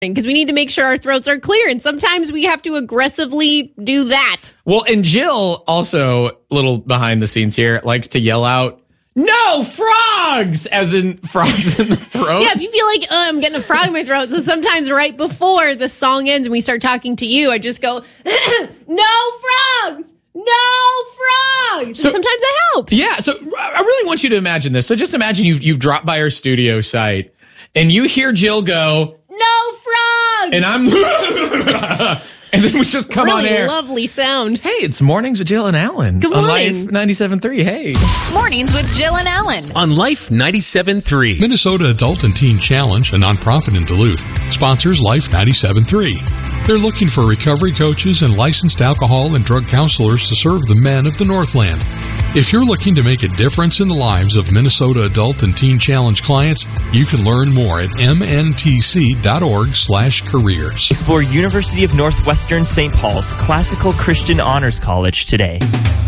because we need to make sure our throats are clear. And sometimes we have to aggressively do that. Well, and Jill also, little behind the scenes here, likes to yell out, "No, frogs!" As in frogs in the throat. Yeah, if you feel like, I'm getting a frog in my throat. So sometimes right before the song ends and we start talking to you, I just go, "No frogs! No frogs!" So, and sometimes that helps. Yeah, so I really want you to imagine this. So just imagine you've dropped by our studio site and you hear Jill go, "No frogs!" and I'm... And then we just come really on air. Lovely sound. Hey, it's Mornings with Jill and Alan. Good On morning. Life 97.3. Hey. Mornings with Jill and Alan. On Life 97.3. Minnesota Adult and Teen Challenge, a nonprofit in Duluth, sponsors Life 97.3. They're looking for recovery coaches and licensed alcohol and drug counselors to serve the men of the Northland. If you're looking to make a difference in the lives of Minnesota Adult and Teen Challenge clients, you can learn more at mntc.org/careers. Explore University of Northwestern St. Paul's Classical Christian Honors College today.